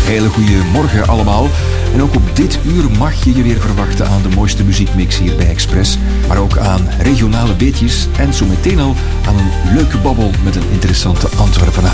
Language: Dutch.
Hele goede morgen allemaal. En ook op dit uur mag je je weer verwachten aan de mooiste muziekmix hier bij Express. Maar ook aan regionale beetjes en zo meteen al aan een leuke babbel met een interessante Antwerpenaar.